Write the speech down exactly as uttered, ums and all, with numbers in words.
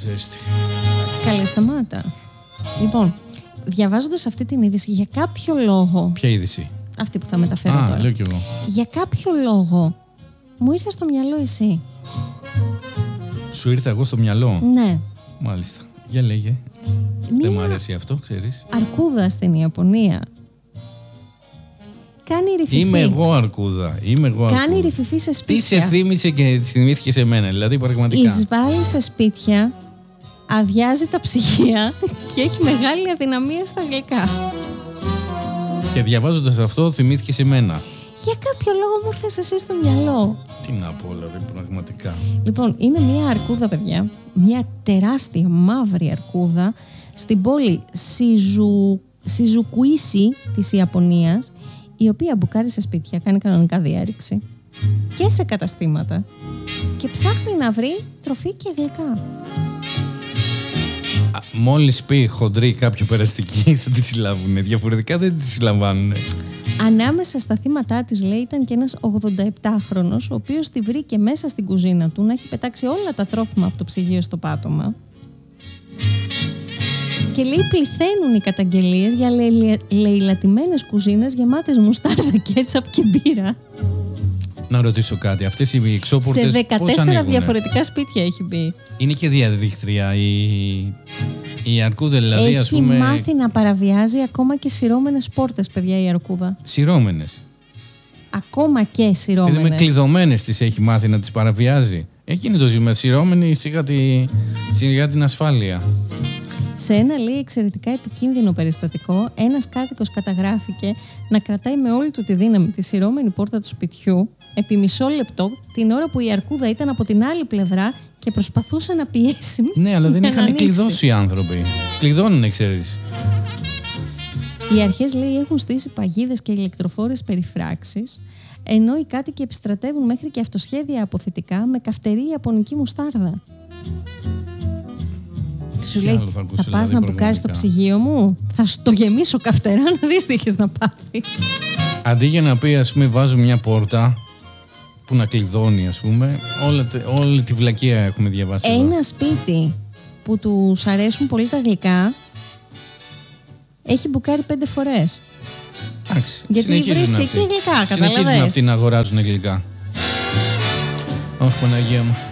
Ζέστη. Καλή, σταμάτα. Λοιπόν, διαβάζοντας αυτή την είδηση, για κάποιο λόγο. Ποια είδηση? Αυτή που θα μεταφέρω Α, τώρα. λέω κι εγώ. Για κάποιο λόγο μου ήρθε στο μυαλό εσύ. Σου ήρθε εγώ στο μυαλό. Ναι. Μάλιστα. Για λέγε. Μία Δεν μου αρέσει αυτό, ξέρεις. αρκούδα στην Ιαπωνία κάνει ρηφιφί. Είμαι εγώ αρκούδα. Είμαι εγώ αρκούδα. Κάνει ρηφιφί σε σπίτια. Τι σε θύμισε και θυμήθηκε σε μένα, δηλαδή πραγματικά. Εισβάλλει σε σπίτια, αδειάζει τα ψυγεία και έχει μεγάλη αδυναμία στα γλυκά. Και διαβάζοντας αυτό θυμήθηκε σε μένα. Για κάποιο λόγο μου ήρθες εσύ στο μυαλό. Τι να πω, δηλαδή, πραγματικά. Λοιπόν, είναι μια αρκούδα, παιδιά. Μια τεράστια μαύρη αρκούδα στην πόλη Σιζου... Σιζουκουίσι της Ιαπωνίας, η οποία μπουκάρει σε σπίτια, κάνει κανονικά διάρρηξη και σε καταστήματα και ψάχνει να βρει τροφή και γλυκά. Α, μόλις πει χοντρή κάποιο περαστική θα τη συλλάβουνε. Διαφορετικά δεν τη συλλαμβάνουνε. Ανάμεσα στα θύματά της, λέει, ήταν και ένας ογδονταεπτάχρονος, ο οποίος τη βρήκε μέσα στην κουζίνα του να έχει πετάξει όλα τα τρόφιμα από το ψυγείο στο πάτωμα. Και λέει πληθαίνουν οι καταγγελίες για λαιλε... λαιλατημένες κουζίνες γεμάτες μουστάρδα, κέτσαπ και μπύρα. Να ρωτήσω κάτι, αυτές οι εξώπορτες Σε πώς δεκατέσσερα ανοίγουνε? διαφορετικά σπίτια έχει μπει. Είναι και διαδίκτρια η, η αρκούδα, δηλαδή, έχει ας πούμε. μάθει να παραβιάζει ακόμα και σειρώμενες πόρτες, παιδιά, η αρκούδα. Σειρώμενες. Ακόμα και σειρώμενες. Δηλαδή με κλειδωμένες τις έχει μάθει να τις παραβιάζει. Εκείνη το ζει με σειρώμενη, σιγά, τη, σιγά την ασφάλεια. Σε ένα, λέει, εξαιρετικά επικίνδυνο περιστατικό, ένας κάτοικος καταγράφηκε να κρατάει με όλη του τη δύναμη τη σειρώμενη πόρτα του σπιτιού επί μισό λεπτό, την ώρα που η αρκούδα ήταν από την άλλη πλευρά και προσπαθούσε να πιέσει. Ναι, αλλά δεν για να είχαν ανοίξει. κλειδώσει οι άνθρωποι. Κλειδώνουνε, ξέρεις. Οι αρχές, λέει, έχουν στήσει παγίδες και ηλεκτροφόρες περιφράξεις, ενώ οι κάτοικοι επιστρατεύουν μέχρι και αυτοσχέδια αποθετικά με καυτερή ιαπωνική μουστάρδα. Σου λέει, θα, θα, ακούσω, θα πας δηλαδή, να μπουκάρεις το ψυγείο μου, θα στο γεμίσω καυτερά να δεις τι έχεις να πάθεις. Αντί για να πει, ας πούμε, βάζω μια πόρτα που να κλειδώνει, ας πούμε, όλα, όλη τη βλακεία έχουμε διαβάσει. Ένα εδώ. σπίτι που τους αρέσουν πολύ τα γλυκά έχει μπουκάρει πέντε φορές. Εντάξει, γιατί βρίσκει εκεί γλυκά, καταλαβαίνεις. Συνεχίζουν αυτοί να αγοράζουν γλυκά. Όχι, Παναγία μου.